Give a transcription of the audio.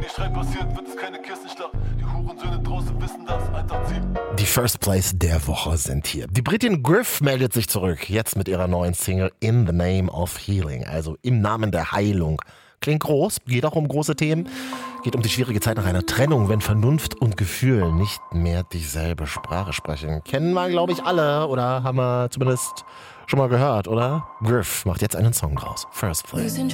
Schrei passiert, wird es keine Kissenschlacht. Die Hurensöhne draußen wissen das, 187. Die First Place der Woche sind hier. Die Britin Griff meldet sich zurück, jetzt mit ihrer neuen Single In the Name of Healing, also im Namen der Heilung. Klingt groß, geht auch um große Themen, geht um die schwierige Zeit nach einer Trennung, wenn Vernunft und Gefühl nicht mehr dieselbe Sprache sprechen. Kennen wir, glaube ich, alle oder haben wir zumindest schon mal gehört, oder? Griff macht jetzt einen Song draus. First Place.